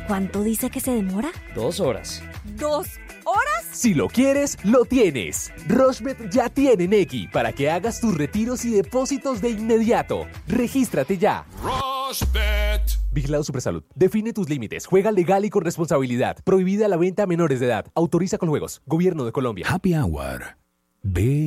¿Cuánto dice que se demora? 2 horas. ¿2 horas? Si lo quieres, lo tienes. Rochebet ya tiene Nequi para que hagas tus retiros y depósitos de inmediato. Regístrate ya. Rochebet. Vigilado Supersalud. Define tus límites. Juega legal y con responsabilidad. Prohibida la venta a menores de edad. Autoriza con juegos. Gobierno de Colombia. Happy Hour. Ve